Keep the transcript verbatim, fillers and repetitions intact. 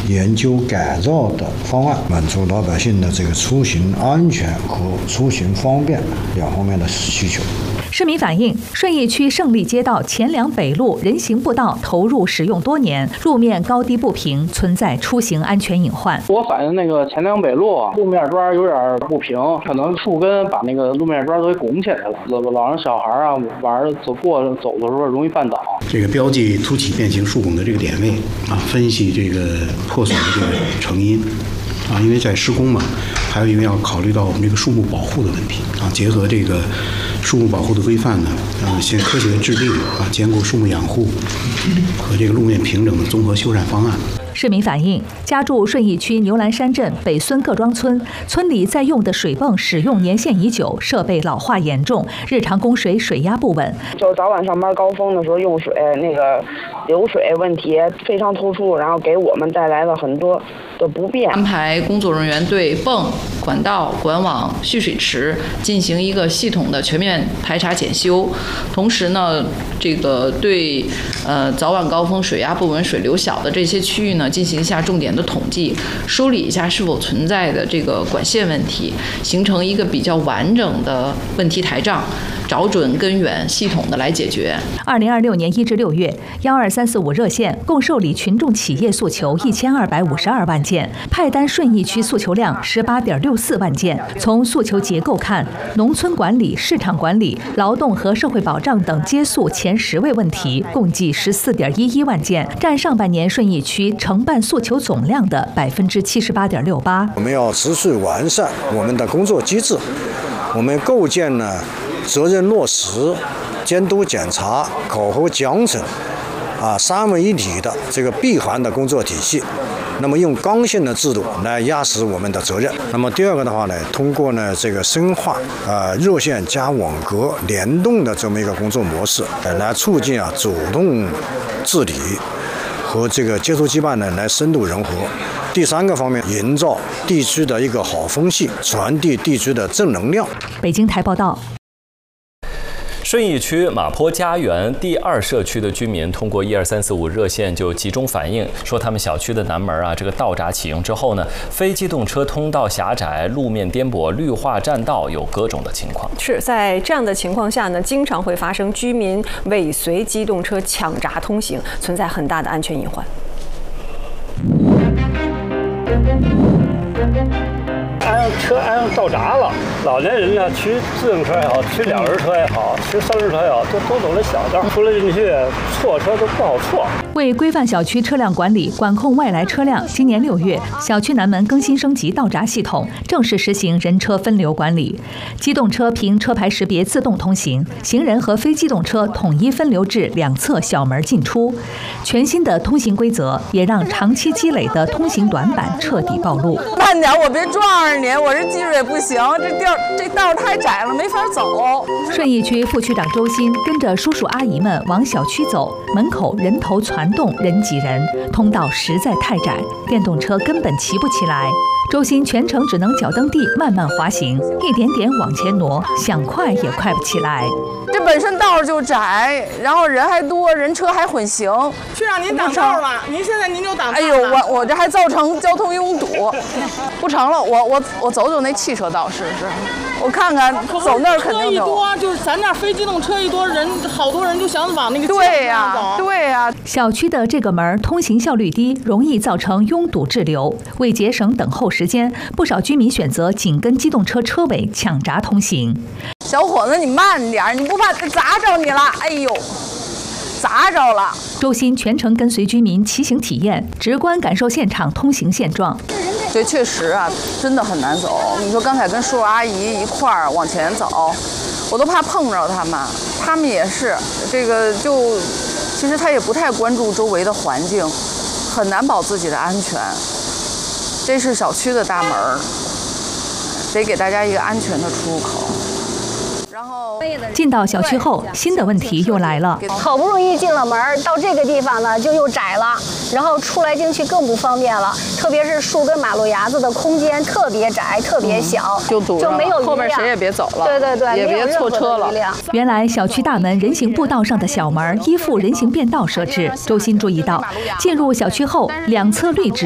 研究改造的方案，满足老百姓的这个出行安全和出行方便两方面的需求。 市民反映，顺义区胜利街道前梁北路人行步道投入使用多年，路面高低不平，存在出行安全隐患。 我反映那个前梁北路路面砖有点不平，可能树根把那个路面砖都给拱起来了，老老人小孩啊玩走过走的时候容易绊倒。 这个标记凸起变形树拱的这个点位啊，分析这个破损的这个成因。啊，因为在施工嘛，还有因为要考虑到我们这个树木保护的问题啊，结合这个树木保护的规范呢，呃，先科学制定啊，兼顾树木养护和这个路面平整的综合修缮方案。 市民反映，家住顺义区牛栏山镇北孙各庄村，村里在用的水泵使用年限已久，设备老化严重，日常供水水压不稳。 就早晚上班高峰的时候用水，那个流水问题非常突出，然后给我们带来了很多的不便。 安排工作人员对泵、管道、管网、蓄水池进行一个系统的全面排查检修，同时呢，这个对呃早晚高峰水压不稳、水流小的这些区域呢，进行一下重点的统计，梳理一下是否存在的这个管线问题，形成一个比较完整的问题台账，找准根源，系统的来解决。 二零二六年一至六月，幺二三四五热线共受理群众企业诉求一千二百五十二万件，派单顺义区诉求量十八点六四万件。从诉求结构看，农村管理、市场管理、劳动和社会保障等接诉前十位问题，共计十四点一一万件，占上半年顺义区承办诉求总量的百分之七十八点六八。 我们要持续完善我们的工作机制，我们构建了责任落实、监督检查、考核奖惩啊三位一体的这个闭环的工作体系。那么用刚性的制度来压实我们的责任。那么第二个的话呢，通过呢这个深化啊热线加网格联动的这么一个工作模式，来促进啊主动治理和这个接触羁绊呢来深度融合。第三个方面，营造地区的一个好风气，传递地区的正能量。 北京台报道。 顺义区马坡家园第二社区的居民通过一二三四五热线就集中反映说，他们小区的南门啊，这个道闸启用之后呢，非机动车通道狭窄、路面颠簸、绿化占道，有各种的情况。 是在这样的情况下呢，经常会发生居民尾随机动车抢闸通行，存在很大的安全隐患。 安车安上道闸了，老年人呢骑自行车也好，骑两轮车也好，骑三轮车也好，都都走了小道，出来进去错车都不好错。 为规范小区车辆管理、管控外来车辆，今年六月，小区南门更新升级道闸系统，正式实行人车分流管理。机动车凭车牌识别自动通行，行人和非机动车统一分流至两侧小门进出。全新的通行规则也让长期积累的通行短板彻底暴露。 慢点，我别撞着你，我这技术也不行，这道这道太窄了，没法走。 顺义区副区长周鑫跟着叔叔阿姨们往小区走，门口人头攒动，人挤人，通道实在太窄，电动车根本骑不起来。周鑫全程只能脚蹬地慢慢滑行，一点点往前挪，想快也快不起来。 这本身道就窄，然后人还多，人车还混行。 区长您挡道了，您现在您就挡道了。 哎呦，我我这还造成交通拥堵，不成了，我我我走走那汽车道试试，我看看走那儿肯定有。 车一多，就是咱这儿非机动车一多，人好多人就想往那个对呀、啊、对呀、啊。 小区的这个门通行效率低，容易造成拥堵滞留。为节省等候时间，不少居民选择紧跟机动车车尾抢闸通行。 小伙子，你慢点，你不怕砸着你了？哎呦，砸着了！ 周鑫全程跟随居民骑行体验，直观感受现场通行现状。 对，确实啊，真的很难走。你说刚才跟叔叔阿姨一块儿往前走，我都怕碰着他们，他们也是这个就，其实他也不太关注周围的环境，很难保自己的安全。这是小区的大门，得给大家一个安全的出入口。 进到小区后，新的问题又来了。 好不容易进了门，到这个地方呢就又窄了，然后出来进去更不方便了。特别是树跟马路牙子的空间特别窄，特别小， 嗯、就堵就没有后面谁也别走了。 对对对， 也别错车了。 原来小区大门人行步道上的小门依附人行便道设置。周鑫注意到，进入小区后，两侧绿植